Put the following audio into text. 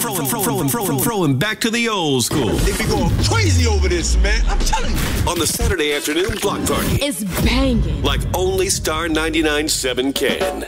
throwing back to the old school. They be going crazy over this, man. I'm telling you. On the Saturday afternoon block party. It's banging. Like only Star 99.7 can.